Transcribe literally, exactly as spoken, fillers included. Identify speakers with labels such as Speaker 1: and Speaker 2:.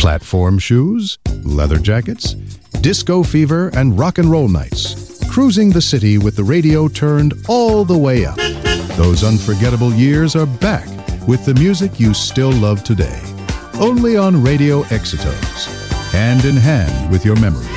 Speaker 1: Platform shoes, leather jackets, disco fever, and rock and roll nights. Cruising the city with the radio turned all the way up. Those unforgettable years are back with the music you still love today. Only on Radio Exitos. Hand in hand with your memories.